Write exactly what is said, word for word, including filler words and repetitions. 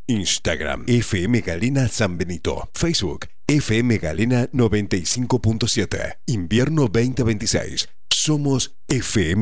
Instagram F M Galena San Benito. Facebook F M Galena noventa y cinco punto siete. Invierno veinte veintiséis. Somos F M